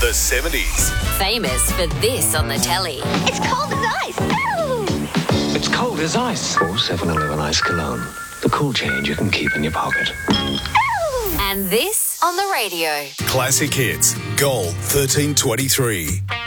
The 70s. Famous for this on the telly. It's cold as ice. Ooh. It's cold as ice. Or 7-Eleven Ice Cologne. The cool change you can keep in your pocket. And this on the radio. Classic Hits. Gold 1323.